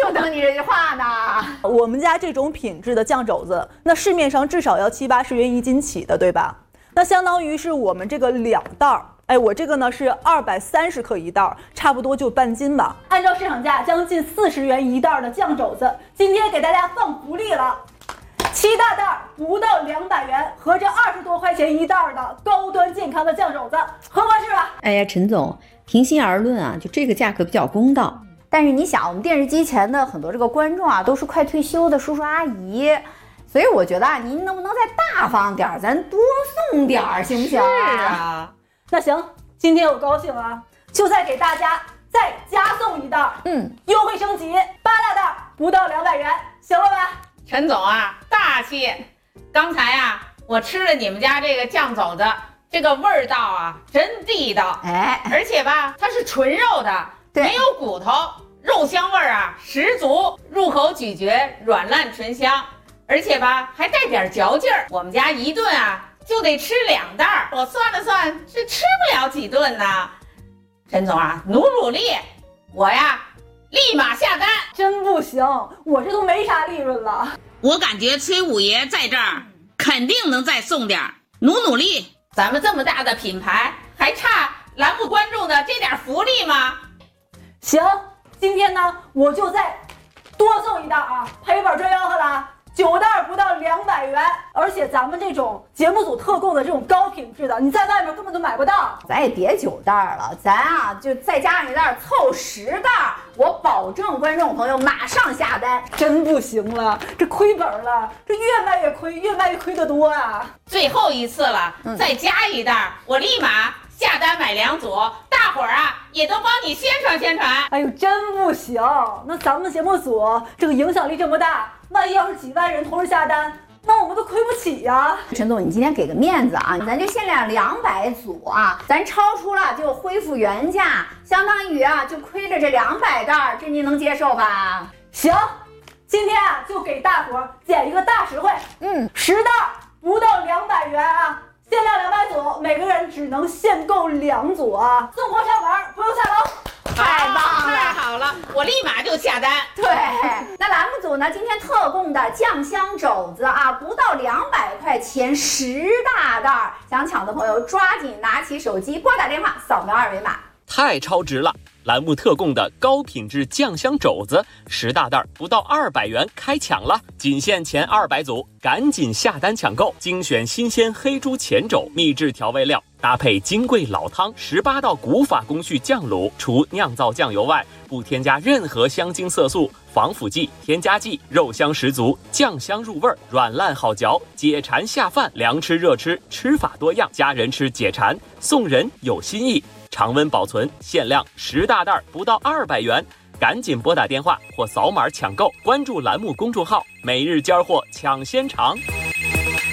等你这句话呢。 我们家这种品质的酱肘子，那市面上至少要70-80元1斤起的，对吧？那相当于是我们这个2袋儿。哎，我这个呢是230克1袋，差不多就半斤吧。按照市场价将近40元1袋的酱肘子，今天给大家放福利了，7大袋不到200元，合着20多块钱1袋的高端健康的酱肘子，合合适吧？ 哎呀，陈总，平心而论啊，就这个价格比较公道。 但是你想，我们电视机前的很多这个观众啊，都是快退休的叔叔阿姨，所以我觉得啊，您能不能再大方点，咱多送点行不行？ 是啊。 那行，今天我高兴啊，就再给大家再加送1袋，优惠升级，8大袋不到200元，行了吧？ 陈总啊，大气！刚才啊，我吃了你们家这个酱肘子，这个味道啊，真地道。 哎， 而且吧，它是纯肉的，没有骨头，肉香味啊十足，入口咀嚼软烂醇香，而且吧还带点嚼劲儿。我们家一顿啊就得吃2袋，我算了算是吃不了几顿呢。陈总啊，努力，我呀立马下单。 真不行，我这都没啥利润了。 我感觉崔五爷在这儿肯定能再送点，努力。 咱们这么大的品牌，还差栏目观众的这点福利吗？ 行，今天呢我就再多送1袋啊，赔本赚吆喝了，9袋不到200元，而且咱们这种节目组特供的这种高品质的，你在外面根本就买不到。 咱也别9袋了，咱啊就再加上1袋，凑10袋，我保证观众朋友马上下单。 真不行了，这亏本了，这越卖越亏，越卖越亏得多啊！ 最后一次了，再加1袋，我立马下单买2组，大伙儿啊也都帮你宣传宣传。 哎呦，真不行，那咱们节目组这个影响力这么大，万一要是几万人同时下单，那我们都亏不起呀。 陈总，你今天给个面子啊，咱就限量200组啊，咱超出了就恢复原价，相当于啊就亏了这200袋，这您能接受吧？ 行，今天啊就给大伙儿捡一个大实惠，10袋不到200元啊。限量200组，每个人只能限购2组啊！送货上门，不用下楼。 太棒了， 太好了，我立马就下单。 对，那栏目组呢，今天特供的酱香肘子啊，不到200块钱10大袋，想抢的朋友抓紧拿起手机，拨打电话，扫描2维码。 太超值了！栏目特供的高品质酱香肘子10大袋不到200元开抢了，仅限前200组，赶紧下单抢购！精选新鲜黑猪前肘秘制调味料，搭配金贵老汤18道古法工序酱卤，除酿造酱油外，不添加任何香精色素、防腐剂、添加剂，肉香十足，酱香入味，软烂好嚼，解馋下饭，凉吃热吃，吃法多样，家人吃解馋，送人有新意。常温保存，限量10大袋不到200元，赶紧拨打电话或扫码抢购，关注栏目公众号，每日尖货抢先尝。